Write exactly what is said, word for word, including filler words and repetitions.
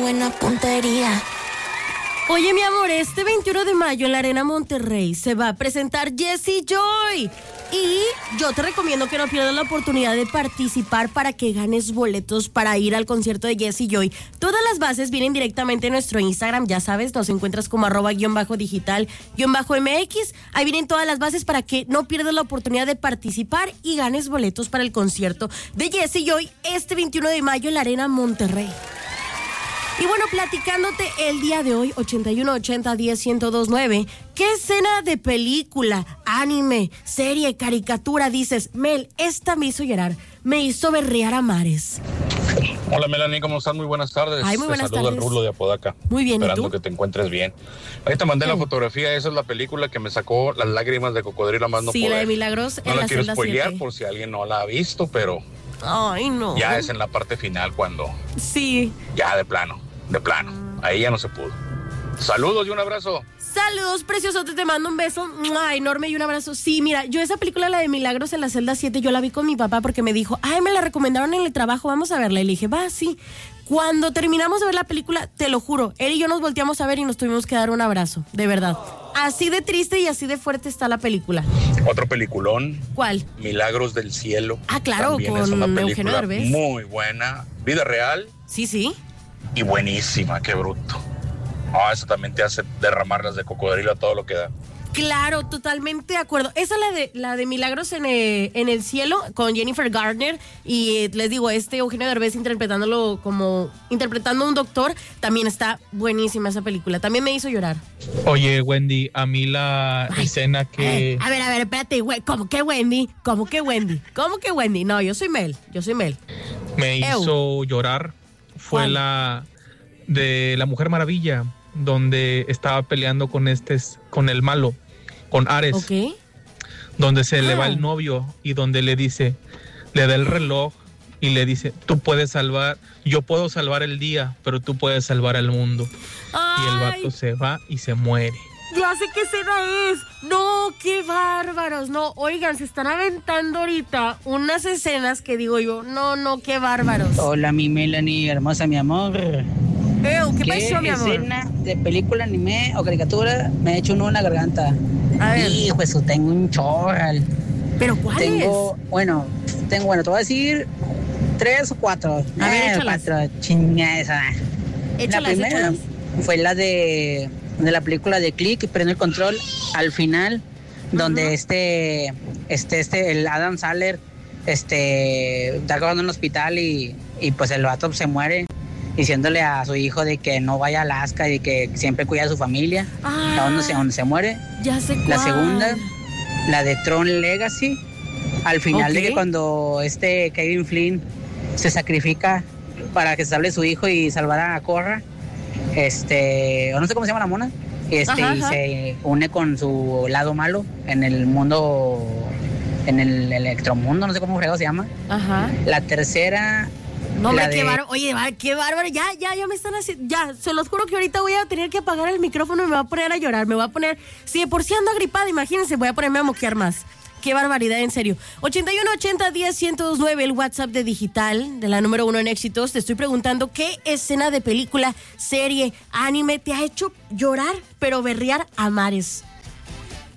buena puntería. Oye, mi amor, este veintiuno de mayo en la Arena Monterrey se va a presentar Jessie Joy. Y yo te recomiendo que no pierdas la oportunidad de participar para que ganes boletos para ir al concierto de Jessie Joy. Todas las bases vienen directamente en nuestro Instagram, ya sabes, nos encuentras como arroba guión bajo digital guión bajo mx. Ahí vienen todas las bases para que no pierdas la oportunidad de participar y ganes boletos para el concierto de Jessie Joy este veintiuno de mayo en la Arena Monterrey. Y bueno, platicándote el día de hoy, ochenta y uno ochenta diez ciento dos nueve, ¿qué escena de película, anime, serie, caricatura dices, Mel, esta me hizo llorar, me hizo berrear a mares? Hola Melanie, ¿cómo estás? Muy buenas tardes. Ay, muy buenas te saludo tardes. el Rulo de Apodaca. Muy bien, Esperando ¿y tú? que te encuentres bien. Ahí te mandé Sí. la fotografía, esa es la película que me sacó las lágrimas de cocodrilo más no Sí, poder. la de Milagros No en la la quiero celda spoilear siete. por si alguien no la ha visto, pero Ay, no. ya es en la parte final cuando Sí. ya de plano, de plano. Ahí ya no se pudo. Saludos y un abrazo. Saludos, precioso, te mando un beso ¡mua! Enorme y un abrazo. Sí, mira, yo esa película, la de Milagros en la celda siete, yo la vi con mi papá porque me dijo, ay, me la recomendaron en el trabajo, vamos a verla. Y le dije, va, sí. Cuando terminamos de ver la película, te lo juro, él y yo nos volteamos a ver y nos tuvimos que dar un abrazo, de verdad. Así de triste y así de fuerte está la película. Otro peliculón, ¿Cuál? Milagros del Cielo. Ah, claro, También con es una Eugenio película Derbez. muy buena, vida real Sí, sí. y buenísima, qué bruto. Ah, eso también te hace derramar las de cocodrilo a todo lo que da. Claro, totalmente de acuerdo. Esa la de la de Milagros en, eh, en el cielo con Jennifer Garner y eh, les digo, este Eugenio Derbez interpretándolo como interpretando a un doctor, también está buenísima esa película. También me hizo llorar. Oye, Wendy, a mí la Ay, escena que... Eh, a ver, a ver, espérate, güey, ¿cómo que Wendy? ¿Cómo que Wendy? ¿Cómo que Wendy? No, yo soy Mel, yo soy Mel. me Ew. hizo llorar fue ¿Cuál? la de la Mujer Maravilla, donde estaba peleando con este, con el malo, con Ares, Ok. donde se le Ah. va el novio y donde le dice, le da el reloj y le dice, tú puedes salvar, yo puedo salvar el día, pero tú puedes salvar al mundo. Y el Ay, vato se va y se muere. ya sé qué escena es. No, qué bárbaros. No, oigan, se están aventando ahorita unas escenas que digo yo, no, no, qué bárbaros. Hola, mi Melanie, hermosa, mi amor. Ew, ¿qué, ¿Qué pasó, mi amor? escena de película, anime o caricatura me ha hecho un nudo en la garganta? A ver. Hijo, eso tengo un chorral. ¿Pero cuál Tengo, bueno, tengo, bueno, te voy a decir tres o cuatro. A ver, Eh, échalas. cuatro, chinga esa. es? La Échalas, primera échalas. fue la de, de la película de Click, Prende el Control, al final, donde Ajá. este, este, este, el Adam Sandler, este, está acabando en un hospital y, y pues el vato se muere, diciéndole a su hijo de que no vaya a Alaska y que siempre cuida a su familia, Ah, a donde se, donde se muere. ya sé cuál. La segunda, la de Tron Legacy, al final Ok. de que cuando este Kevin Flynn se sacrifica para que salve su hijo y salvar a Korra, este, o no sé cómo se llama la mona, este, Ajá, y ajá. se une con su lado malo en el mundo, en el electromundo, no sé cómo fregado se llama. Ajá. La tercera, No, hombre, la qué de- bárbaro. Oye, bar- qué bárbaro. Ya, ya, ya me están haciendo. Ya, se los juro que ahorita voy a tener que apagar el micrófono y me voy a poner a llorar. Me voy a poner. Si de por sí ando agripada, imagínense, voy a ponerme a moquear más. Qué barbaridad, en serio. ochenta y uno ochenta diez ciento nueve, el WhatsApp de Digital, de la número uno en éxitos. Te estoy preguntando qué escena de película, serie, anime te ha hecho llorar, pero berrear a mares.